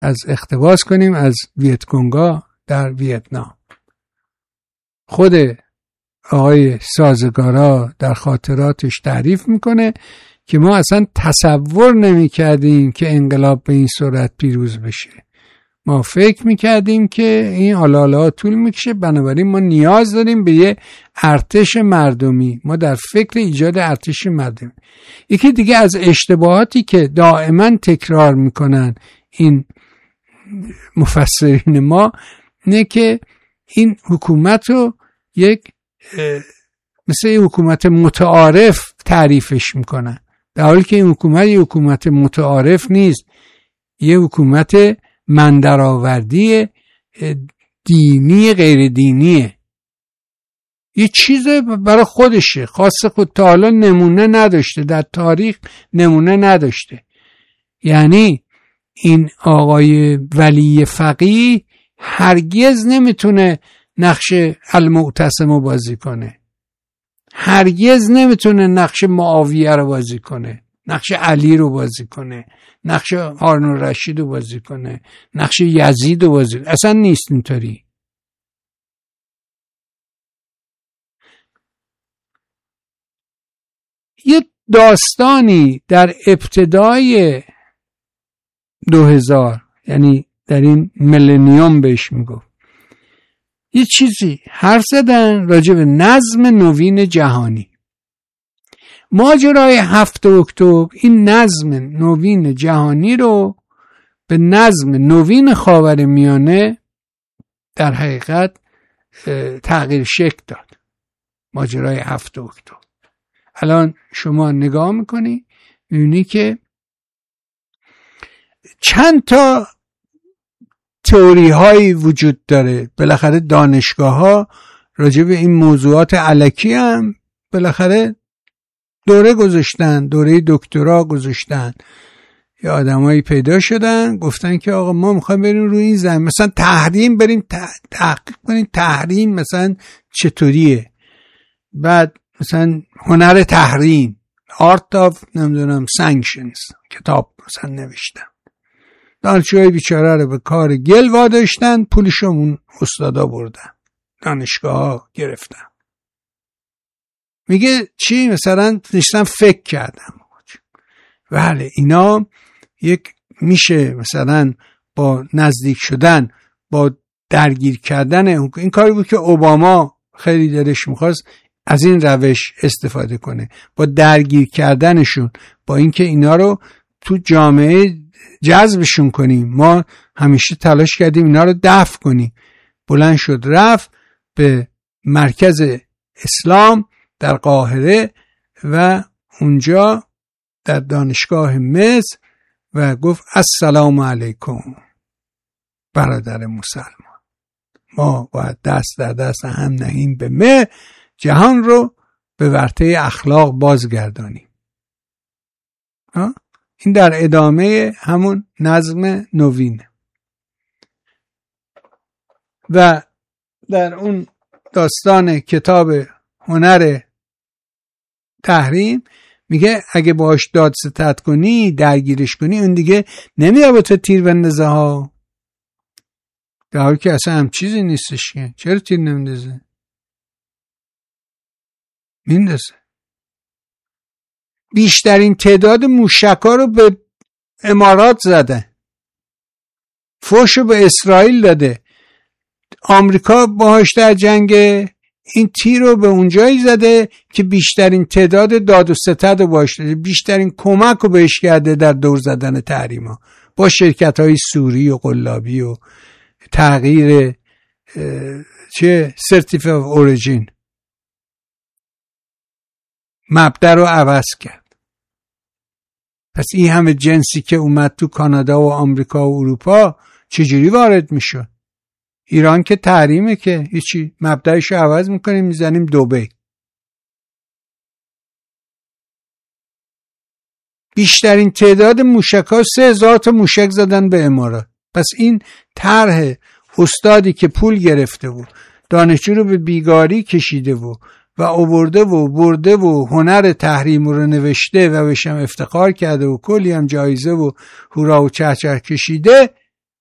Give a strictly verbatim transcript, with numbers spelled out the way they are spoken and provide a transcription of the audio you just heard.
از اقتباس کنیم از ویتکونگا در ویتنام. خود آقای سازگارا در خاطراتش تعریف میکنه که ما اصلا تصور نمی کردیم که انقلاب به این صورت پیروز بشه. ما فکر میکردیم که این حالا طول میکشه، بنابراین ما نیاز داریم به یه ارتش مردمی. ما در فکر ایجاد ارتش مردمی. یکی دیگه از اشتباهاتی که دائما تکرار میکنن این مفسرین ما اینه که این حکومت رو یک مثل یه حکومت متعارف تعریفش میکنن، در حالی که این حکومت یه حکومت متعارف نیست، یه حکومت مندرآوردی دینی غیر دینیه، یه چیز برای خودشه، خاص خود، تا حالا نمونه نداشته، در تاریخ نمونه نداشته. یعنی این آقای ولی فقیه هرگز نمیتونه نقش المعتصم رو بازی کنه، هرگز نمیتونه نقش معاویه رو بازی کنه، نقش علی رو بازی کنه، نقش هارون الرشید رو بازی کنه، نقش یزید رو بازی کنه. اصلا نیست اینطوری. یه داستانی در ابتدای دو هزار، یعنی در این ملنیوم بهش میگفت، یه چیزی حرف زدن راجع به نظم نوین جهانی. ماجرای هفت اکتبر این نظم نوین جهانی رو به نظم نوین خاورمیانه در حقیقت تغییر شکل داد. ماجرای هفت اکتبر الان شما نگاه میکنی میبینی که چند تا تئوری هایی وجود داره. بالاخره دانشگاه ها راجع به این موضوعات الکی هم بالاخره دوره گذاشتن، دوره دکترا گذاشتن. یه آدمایی پیدا شدن گفتن که آقا ما میخوایم بریم روی این زمین، مثلا تحریم بریم تحقیق کنیم تحریم مثلا چطوریه. بعد مثلا هنر تحریم، آرت آف نمیدونم سانکشنز، کتاب مثلا نوشتن. دانشجوهای بیچاره رو به کار گل واداشتن، پولشون استادا بردن، دانشگاه ها گرفتن. میگه چی؟ مثلا نشستم فکر کردم بله اینا یک میشه مثلا با نزدیک شدن با درگیر کردن این کاری بود که اوباما خیلی دلش میخواست از این روش استفاده کنه، با درگیر کردنشون، با اینکه اینا رو تو جامعه جذبشون کنیم. ما همیشه تلاش کردیم اینا رو دفع کنیم. بلند شد رفت به مرکز اسلام در قاهره و اونجا در دانشگاه مصر و گفت السلام علیکم برادر مسلمان، ما باید دست در دست هم نهیم به مه جهان رو به ورطه اخلاق بازگردانیم. این در ادامه همون نظم نوینه. و در اون داستان کتاب هنر تحریم میگه اگه باش داد ستد کنی، درگیرش کنی، اون دیگه نمیاد به تو تیر بندازه ها، در حالی که اصلا هم چیزی نیستش که چرا تیر نمیندازه؟ میندازه. بیشترین تعداد موشکا رو به امارات زده، فوش رو به اسرائیل داده. آمریکا باهاش در جنگ، این تیر رو به اونجایی زده که بیشترین تعداد داد و ستد رو باش داده، بیشترین کمک رو بهش کرده در دور زدن تحریما با شرکت های سوری و قلابی و تغییر چه سرتیفیکت آف اوریجین، مبدا رو عوض کرد. پس این همه جنسی که اومد تو کانادا و آمریکا و اروپا چجوری وارد میشد؟ ایران که تحریمه که هیچی، مبدأش رو عوض میکنیم میزنیم دبی. بیشترین تعداد موشک‌ها سه هزار تا موشک زدن به امارات. پس این طرح استادی که پول گرفته و دانشجو رو به بیگاری کشیده و و آورده و برده و هنر تحریم رو نوشته و بهش هم افتخار کرده و کلی هم جایزه و هورا و چهچه کشیده،